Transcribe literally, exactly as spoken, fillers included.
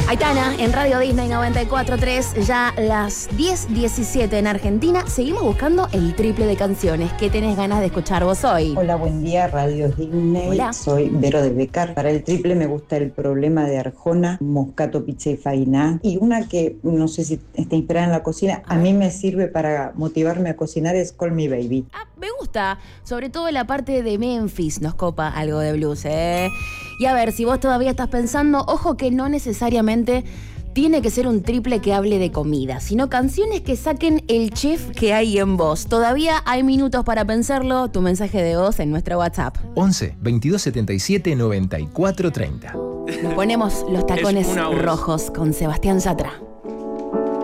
Aitana, en Radio Disney noventa y cuatro punto tres, ya las diez diecisiete en Argentina. Seguimos buscando el triple de canciones. ¿Qué tenés ganas de escuchar vos hoy? Hola, buen día, Radio Disney. Hola. Soy Vero de Becar. Para el triple me gusta El Problema de Arjona, Moscato, Pizza y Fainá. Y una que no sé si está inspirada en la cocina, a mí me sirve para motivarme a cocinar, es Call Me Baby. Ah, me gusta. Sobre todo la parte de Memphis nos copa algo de blues, ¿eh? Y a ver, si vos todavía estás pensando, ojo que no necesariamente tiene que ser un triple que hable de comida, sino canciones que saquen el chef que hay en vos. Todavía hay minutos para pensarlo. Tu mensaje de voz en nuestro WhatsApp. once, veintidós setenta y siete, noventa y cuatro treinta. Nos ponemos los tacones rojos con Sebastián Yatra.